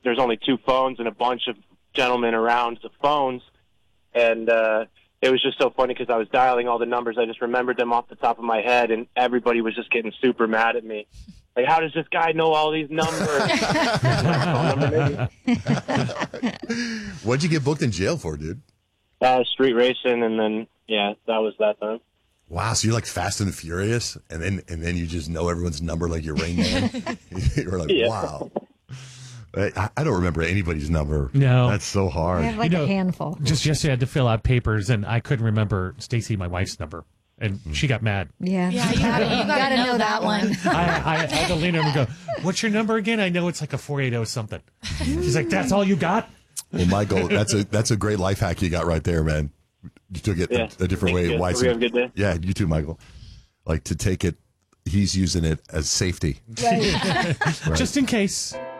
there's only 2 phones and a bunch of gentlemen around the phones. And it was just so funny because I was dialing all the numbers. I just remembered them off the top of my head, and everybody was just getting super mad at me. Like, how does this guy know all these numbers? What'd you get booked in jail for, dude? Street racing, and then, yeah, that was that time. Wow, so you're like Fast and Furious, and then you just know everyone's number like you're Rain Man? You're like, Yeah. wow. I don't remember anybody's number. No. That's so hard. I have like a handful. Just yesterday, I had to fill out papers, and I couldn't remember Stacy, my wife's number, and she got mad. Yeah, Yeah, you gotta know that one. I had to lean over and go, "What's your number again?" I know it's like a 480 something. She's like, "That's all you got?" Well, Michael, that's a great life hack you got right there, man. You took it a different way. Hope you have a good day. Yeah, you too, Michael. Like to take it, he's using it as safety. Right. Right. Just in case.